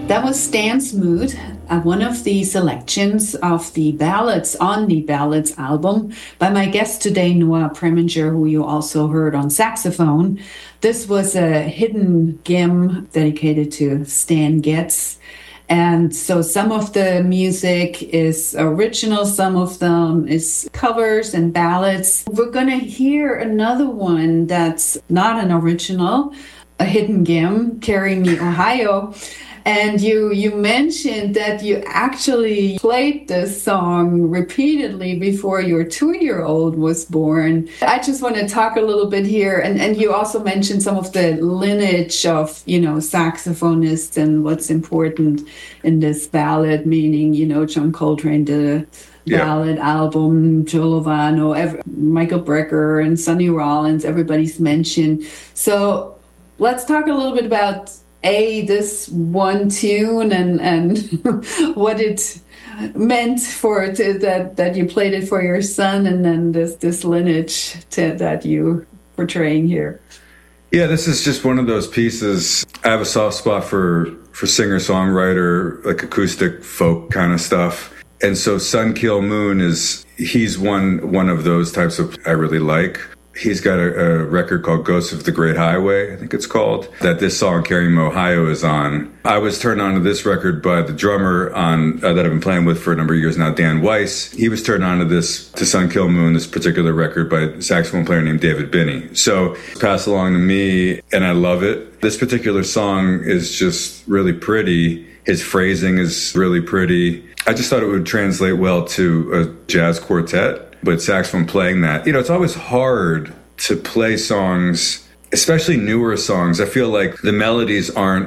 That was Stan's Mood, one of the selections of the ballads on the Ballads album by my guest today, Noah Preminger, who you also heard on saxophone. This was a hidden gem dedicated to Stan Getz. And so some of the music is original, some of them is covers and ballads. We're going to hear another one that's not an original, a hidden gem, Carry Me, Ohio. And you mentioned that you actually played this song repeatedly before your 2-year-old was born. I just want to talk a little bit here. And you also mentioned some of the lineage of, saxophonists and what's important in this ballad, meaning, John Coltrane did a ballad album, Joe Lovano, Michael Brecker and Sonny Rollins, everybody's mentioned. So let's talk a little bit about this one tune and what it meant for that you played it for your son, and then this lineage that you portraying here. Yeah, this is just one of those pieces. I have a soft spot for singer-songwriter, like acoustic folk kind of stuff. And so Sun Kil Moon he's one of those types of I really like. He's got a record called Ghosts of the Great Highway, I think it's called, that this song, Carry Me, Ohio, is on. I was turned on to this record by the drummer that I've been playing with for a number of years now, Dan Weiss. He was turned on to Sun Kil Moon, this particular record, by a saxophone player named David Binney. So it's passed along to me, and I love it. This particular song is just really pretty. His phrasing is really pretty. I just thought it would translate well to a jazz quartet. But saxophone playing that, it's always hard to play songs, especially newer songs. I feel like the melodies they're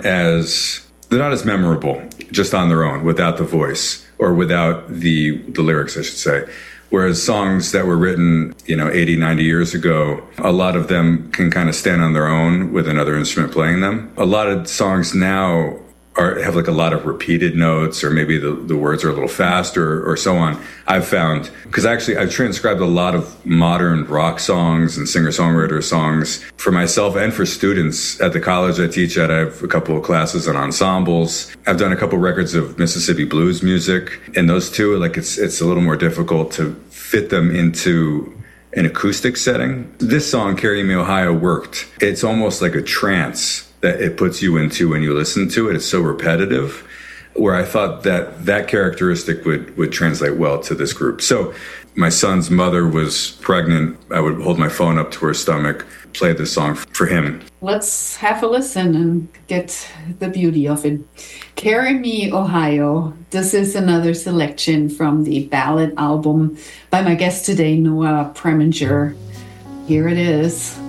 not as memorable just on their own without the voice or without the lyrics, I should say. Whereas songs that were written, 80, 90 years ago, a lot of them can kind of stand on their own with another instrument playing them. A lot of songs now have like a lot of repeated notes, or maybe the words are a little faster or so on. I've found, because actually I've transcribed a lot of modern rock songs and singer-songwriter songs for myself and for students at the college I teach at. I have a couple of classes on ensembles. I've done a couple of records of Mississippi blues music, and those two, like it's a little more difficult to fit them into an acoustic setting. This song, Carry Me, Ohio, worked. It's almost like a trance that it puts you into when you listen to it. It's so repetitive, where I thought that characteristic would translate well to this group. So my son's mother was pregnant. I would hold my phone up to her stomach, play this song for him. Let's have a listen and get the beauty of it. Carry Me, Ohio. This is another selection from the ballad album by my guest today, Noah Preminger. Here it is.